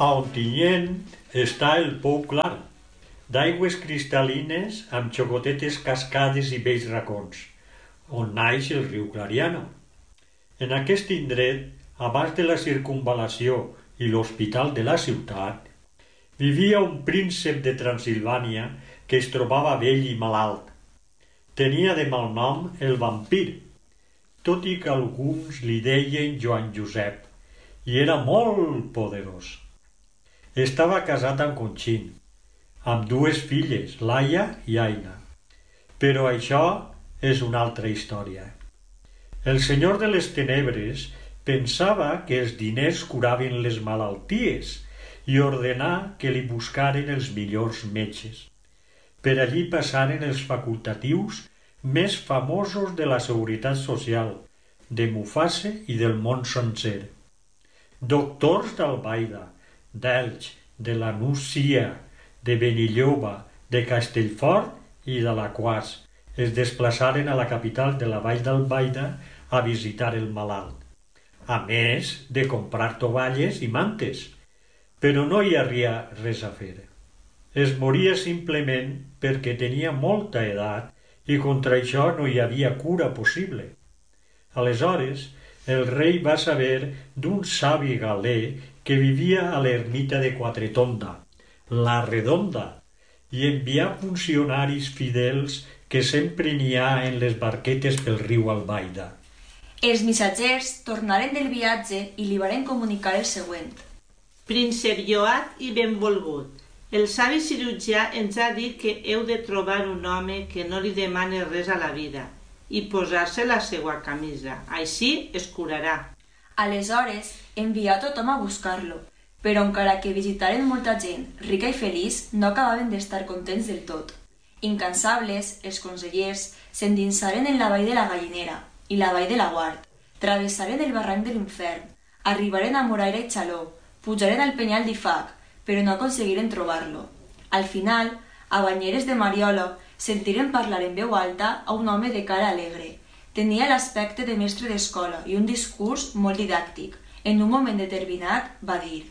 A Ontinyent està el Pou Clar, d'aigües cristal·lines amb xocotetes cascades i bells racons, on naix el riu Clariana. En aquest indret, abans de la circumval·lació i l'hospital de la ciutat, vivia un príncep de Transilvània que es trobava vell i malalt. Tenia de malnom el vampir, tot i que alguns li deien Joan Josep, i era molt poderós. Estava casat amb Conxín, amb dues filles, Laia i Aina. Però això és una altra història. El senyor de les tenebres pensava que els diners curaven les malalties i ordenà que li buscaren els millors metges. Per allí passaren els facultatius més famosos de la Seguretat Social, de Muface i del món sencer. Doctors d'Albaida, d'Elx, de la Nucia, de Benilloba, de Castellfort i d'Alaquàs es desplaçaren a la capital de la vall d'Albaida a visitar el malalt, a més de comprar tovalles i mantes, però no hi havia res a fer. Es moria simplement perquè tenia molta edat i contra això no hi havia cura possible. Aleshores, el rei va saber d'un savi galè que vivia a l'ermita de Quatretonda, la Redonda, i envià funcionaris fidels que sempre n'hi ha en les barquetes pel riu Albaida. Els missatgers tornaren del viatge i li varen comunicar el següent. Príncep lloat i benvolgut, el savi cirurgià ens ha dit que heu de trobar un home que no li demani res a la vida i posar-se la seva camisa, així es curarà. Aleshores envià tothom a buscar-lo, però encara que visitaren molta gent rica i feliç, no acabaven d'estar contents del tot. Incansables, els consellers s'endinsaren en la vall de la Gallinera i la vall de la Guard, travessaren el barranc de l'Infern, arribaren a Moraira i Xaló, pujaren al penyal d'Ifac, però no aconseguiren trobar-lo. Al final, a Banyeres de Mariola, sentiren parlar en veu alta a un home de cara alegre. Tenia l'aspecte de mestre d'escola i un discurs molt didàctic. En un moment determinat va dir: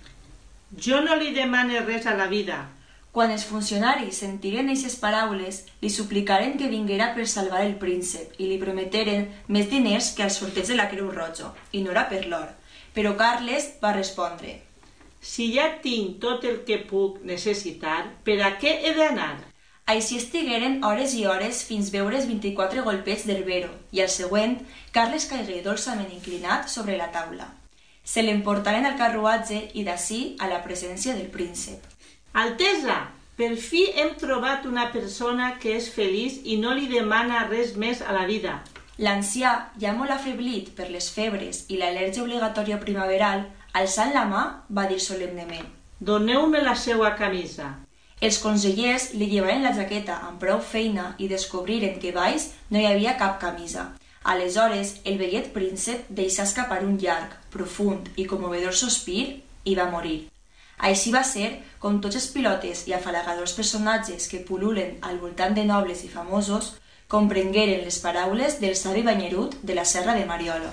Jo no li demane res a la vida. Quan els funcionaris sentiren aquestes paraules, li suplicaren que vinguera per salvar el príncep i li prometeren més diners que als sorteig de la Creu Roja, i no era per l'or. Però Carles va respondre: Si ja tinc tot el que puc necessitar, per a què he d'anar? Així estigueren hores i hores fins veure els 24 golpets d'Herbero, i al següent, Carles caigué dolçament inclinat sobre la taula. Se l'emportaren al carruatge i d'ací a la presència del príncep. Altesa, per fi hem trobat una persona que és feliç i no li demana res més a la vida. L'ancià, ja molt afeblit per les febres i l'al·lèrgia obligatòria primaveral, alçant la mà, va dir solemnement: Doneu-me la seva camisa. Els consellers li llevaren la jaqueta amb prou feina i descobriren que baix no hi havia cap camisa. Aleshores, el vellet príncep deixà escapar un llarg, profund i commovedor sospir i va morir. Així va ser com tots els pilotes i afalagadors personatges que pul·lulen al voltant de nobles i famosos comprengueren les paraules del savi banyerut de la Serra de Mariola.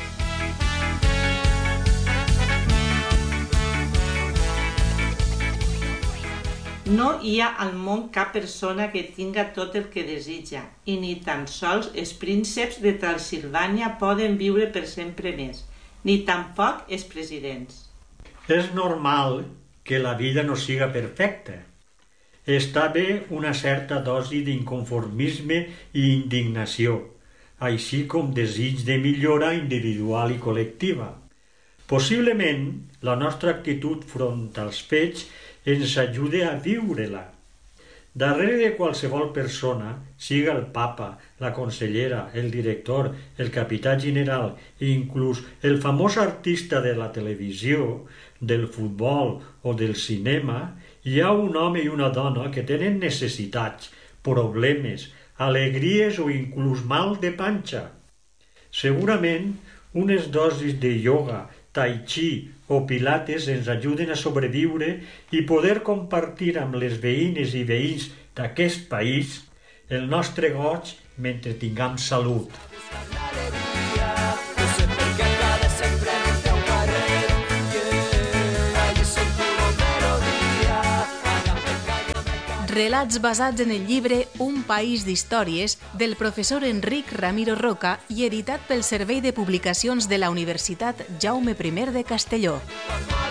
No hi ha al món cap persona que tinga tot el que desitja, i ni tan sols els prínceps de Transilvània poden viure per sempre més, ni tampoc els presidents. És normal que la vida no siga perfecta. Està bé una certa dosi d'inconformisme i indignació, així com desig de millora individual i col·lectiva. Possiblement, la nostra actitud front als fets ens ajuda a viure-la. Darrere de qualsevol persona, siga el papa, la consellera, el director, el capità general i inclús el famós artista de la televisió, del futbol o del cinema, hi ha un home i una dona que tenen necessitats, problemes, alegries o inclús mal de panxa. Segurament, unes dosis de ioga, tai chi o pilates ens ajuden a sobreviure i poder compartir amb les veïnes i veïns d'aquest país el nostre goig mentre tinguem salut. relats basats en el llibre Un país d'històries del professor Enric Ramiro Roca i editat pel Servei de Publicacions de la Universitat Jaume I de Castelló.